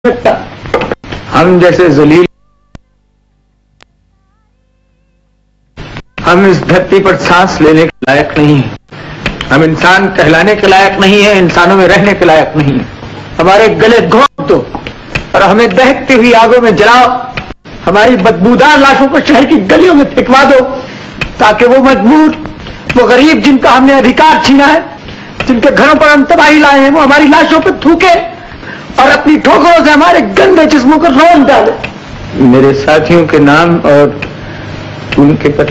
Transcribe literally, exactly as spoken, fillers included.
सकता। हम जैसे जलील, हम इस धरती पर सांस लेने के लायक नहीं है, हम इंसान कहलाने के लायक नहीं है, इंसानों में रहने के लायक नहीं है। हमारे गले घोंट दो और हमें दहकती हुई आगों में जलाओ, हमारी बदबूदार लाशों को शहर की गलियों में फेंकवा दो, ताकि वो मजबूर, वो गरीब जिनका हमने अधिकार छीना है, जिनके घरों पर हम तबाही लाए हैं, वो हमारी लाशों पर थूके और अपनी ठोकरों से हमारे गंदे जिस्मों को रौंद डाले। मेरे साथियों के नाम और उनके पते